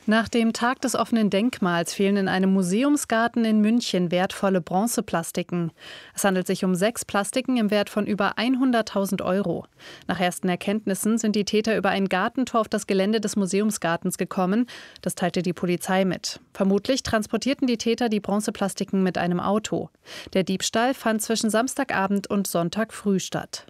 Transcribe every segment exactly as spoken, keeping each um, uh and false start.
Nach dem Tag des offenen Denkmals fehlen in einem Museumsgarten in München wertvolle Bronzeplastiken. Es handelt sich um sechs Plastiken im Wert von über hunderttausend Euro. Nach ersten Erkenntnissen sind die Täter über ein Gartentor auf das Gelände des Museumsgartens gekommen. Das teilte die Polizei mit. Vermutlich transportierten die Täter die Bronzeplastiken mit einem Auto. Der Diebstahl fand zwischen Samstagabend und Sonntag früh statt.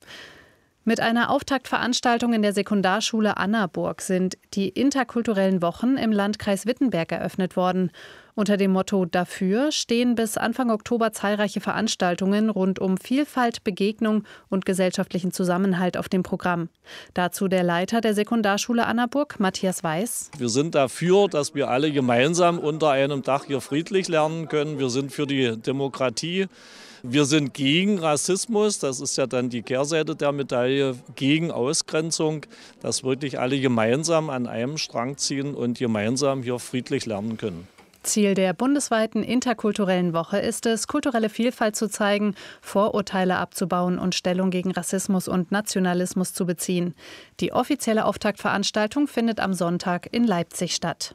Mit einer Auftaktveranstaltung in der Sekundarschule Annaburg sind die interkulturellen Wochen im Landkreis Wittenberg eröffnet worden. Unter dem Motto Dafür stehen bis Anfang Oktober zahlreiche Veranstaltungen rund um Vielfalt, Begegnung und gesellschaftlichen Zusammenhalt auf dem Programm. Dazu der Leiter der Sekundarschule Annaburg, Matthias Weiß. Wir sind dafür, dass wir alle gemeinsam unter einem Dach hier friedlich lernen können. Wir sind für die Demokratie. Wir sind gegen Rassismus, das ist ja dann die Kehrseite der Medaille, gegen Ausgrenzung, dass wirklich alle gemeinsam an einem Strang ziehen und gemeinsam hier friedlich lernen können. Ziel der bundesweiten interkulturellen Woche ist es, kulturelle Vielfalt zu zeigen, Vorurteile abzubauen und Stellung gegen Rassismus und Nationalismus zu beziehen. Die offizielle Auftaktveranstaltung findet am Sonntag in Leipzig statt.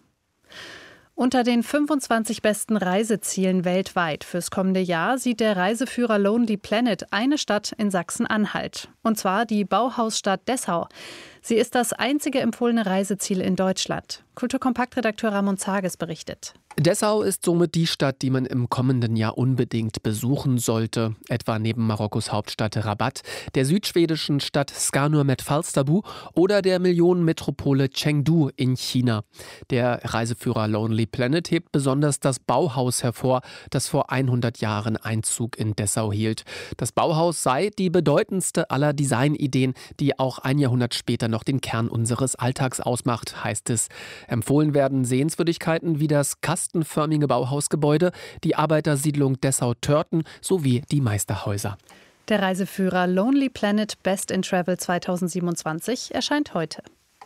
Unter den fünfundzwanzig besten Reisezielen weltweit fürs kommende Jahr sieht der Reiseführer Lonely Planet eine Stadt in Sachsen-Anhalt. Und zwar die Bauhausstadt Dessau. Sie ist das einzige empfohlene Reiseziel in Deutschland. Kulturkompakt-Redakteur Ramon Zages berichtet. Dessau ist somit die Stadt, die man im kommenden Jahr unbedingt besuchen sollte. Etwa neben Marokkos Hauptstadt Rabat, der südschwedischen Stadt Skanör-med-Falsterbo oder der Millionenmetropole Chengdu in China. Der Reiseführer Lonely Planet hebt besonders das Bauhaus hervor, das vor hundert Jahren Einzug in Dessau hielt. Das Bauhaus sei die bedeutendste aller Designideen, die auch ein Jahrhundert später noch den Kern unseres Alltags ausmacht, heißt es. Empfohlen werden Sehenswürdigkeiten wie das kastenförmige Bauhausgebäude, die Arbeitersiedlung Dessau-Törten sowie die Meisterhäuser. Der Reiseführer Lonely Planet Best in Travel zweitausendsiebenundzwanzig erscheint heute.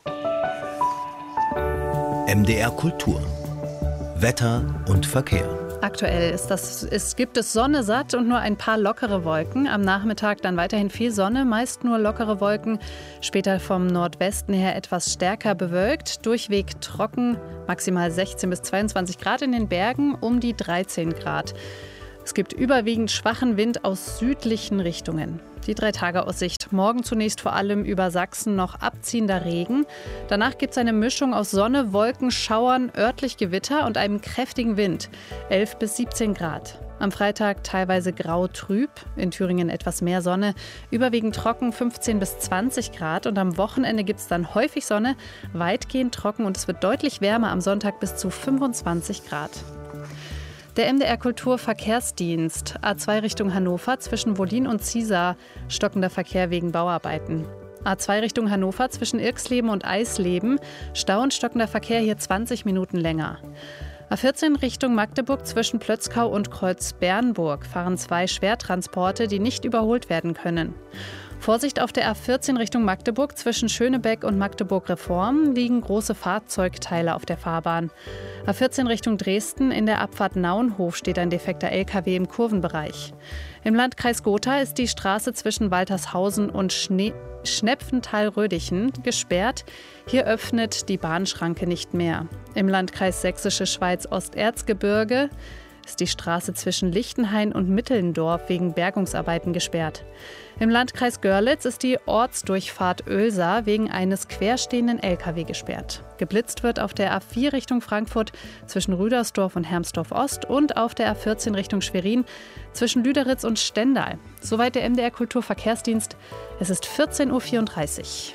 M D R Kultur. Wetter und Verkehr. Aktuell ist das, es gibt es Sonne satt und nur ein paar lockere Wolken. Am Nachmittag dann weiterhin viel Sonne, meist nur lockere Wolken. Später vom Nordwesten her etwas stärker bewölkt. Durchweg trocken, maximal sechzehn bis zweiundzwanzig Grad in den Bergen, um die dreizehn Grad. Es gibt überwiegend schwachen Wind aus südlichen Richtungen. Die Drei-Tage-Aussicht. Morgen zunächst vor allem über Sachsen noch abziehender Regen. Danach gibt es eine Mischung aus Sonne, Wolken, Schauern, örtlich Gewitter und einem kräftigen Wind. elf bis siebzehn Grad. Am Freitag teilweise grau trüb, in Thüringen etwas mehr Sonne, überwiegend trocken fünfzehn bis zwanzig Grad. Und am Wochenende gibt es dann häufig Sonne, weitgehend trocken und es wird deutlich wärmer am Sonntag bis zu fünfundzwanzig Grad. Der M D R Kulturverkehrsdienst, A zwei Richtung Hannover zwischen Wollin und Ziesar, stockender Verkehr wegen Bauarbeiten. A zwei Richtung Hannover zwischen Irxleben und Eisleben, Stau und stockender Verkehr hier zwanzig Minuten länger. A vierzehn Richtung Magdeburg zwischen Plötzkau und Kreuz-Bernburg fahren zwei Schwertransporte, die nicht überholt werden können. Vorsicht auf der A vierzehn Richtung Magdeburg zwischen Schönebeck und Magdeburg-Reform liegen große Fahrzeugteile auf der Fahrbahn. A vierzehn Richtung Dresden in der Abfahrt Naunhof steht ein defekter L K W im Kurvenbereich. Im Landkreis Gotha ist die Straße zwischen Waltershausen und Schnee Schnepfenthal-Rödichen gesperrt. Hier öffnet die Bahnschranke nicht mehr. Im Landkreis Sächsische Schweiz Osterzgebirge ist die Straße zwischen Lichtenhain und Mittellendorf wegen Bergungsarbeiten gesperrt. Im Landkreis Görlitz ist die Ortsdurchfahrt Oelsa wegen eines querstehenden L K W gesperrt. Geblitzt wird auf der A vier Richtung Frankfurt zwischen Rüdersdorf und Hermsdorf Ost und auf der A vierzehn Richtung Schwerin zwischen Lüderitz und Stendal. Soweit der M D R Kulturverkehrsdienst. Es ist vierzehn Uhr vierunddreißig.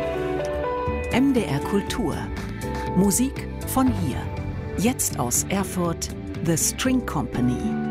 M D R Kultur. Musik von hier. Jetzt aus Erfurt. The String Company.